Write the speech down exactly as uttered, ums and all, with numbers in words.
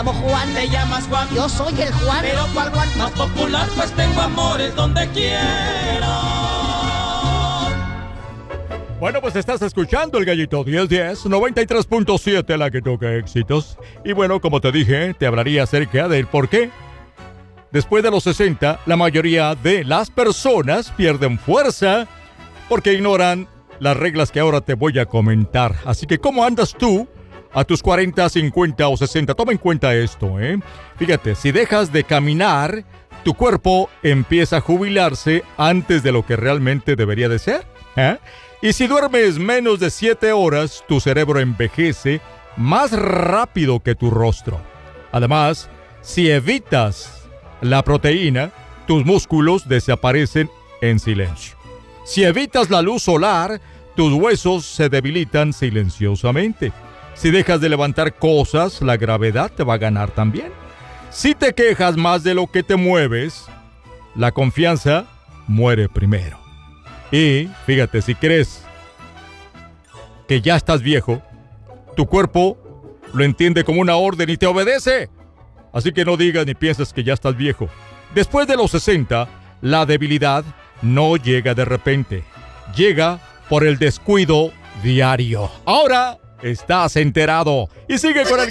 Juan. Te llamas Juan. Yo soy el Juan. Pero ¿cuál Juan? Más popular, pues tengo amores donde quiero. Bueno, pues estás escuchando el Gallito diez diez, noventa y tres punto siete, la que toca éxitos. Y bueno, como te dije, te hablaría acerca del por qué. Después de los sesenta, la mayoría de las personas pierden fuerza porque ignoran las reglas que ahora te voy a comentar. Así que, ¿cómo andas tú a tus cuarenta, cincuenta o sesenta? Toma en cuenta esto, ¿eh? Fíjate, si dejas de caminar, tu cuerpo empieza a jubilarse antes de lo que realmente debería de ser, ¿eh? Y si duermes menos de siete horas, tu cerebro envejece más rápido que tu rostro. Además, si evitas la proteína, tus músculos desaparecen en silencio. Si evitas la luz solar, tus huesos se debilitan silenciosamente. Si dejas de levantar cosas, la gravedad te va a ganar también. Si te quejas más de lo que te mueves, la confianza muere primero. Y, fíjate, si crees que ya estás viejo, tu cuerpo lo entiende como una orden y te obedece. Así que no digas ni pienses que ya estás viejo. Después de los sesenta, la debilidad no llega de repente. Llega por el descuido diario. Ahora estás enterado. Y sigue con el